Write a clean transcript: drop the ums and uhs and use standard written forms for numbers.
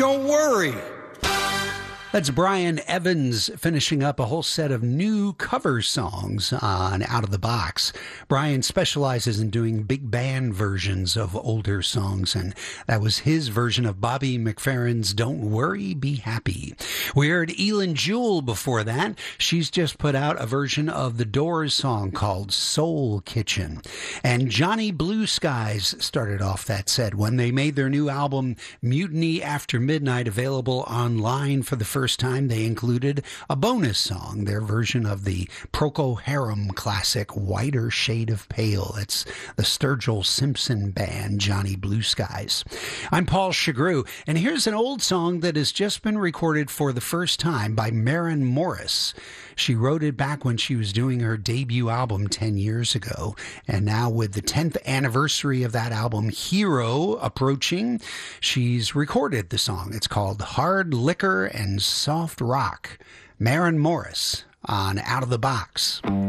Don't worry. That's Brian Evans finishing up a whole set of new cover songs on Out of the Box. Brian specializes in doing big band versions of older songs, and that was his version of Bobby McFerrin's Don't Worry, Be Happy. We heard Elin Jewell before that. She's just put out a version of the Doors song called Soul Kitchen. And Johnny Blue Skies started off that set when they made their new album Mutiny After Midnight available online for the first time. They included a bonus song, their version of the Procol Harum classic Whiter Shade of Pale. It's the Sturgill Simpson Band, Johnny Blue Skies. I'm Paul Chagru, and here's an old song that has just been recorded for the first time by Maren Morris. She wrote it back when she was doing her debut album 10 years ago, and now with the 10th anniversary of that album, Hero, approaching, she's recorded the song. It's called Hard Liquor and Soft Rock. Maren Morris on Out of the Box.